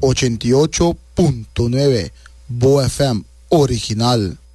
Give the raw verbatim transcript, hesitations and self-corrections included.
ochenta y ocho punto nueve, Boa F M original.